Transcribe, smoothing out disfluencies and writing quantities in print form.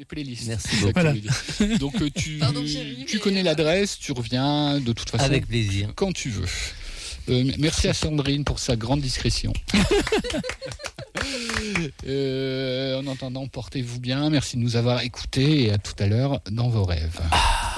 playlist. Merci C'est ça beaucoup. que Voilà. je voulais dire. Donc Pardon, chérie, tu mais, connais l'adresse, tu reviens de toute façon Avec plaisir. quand tu veux. Merci à Sandrine pour sa grande discrétion. En attendant, portez-vous bien. Merci de nous avoir écoutés et à tout à l'heure dans vos rêves.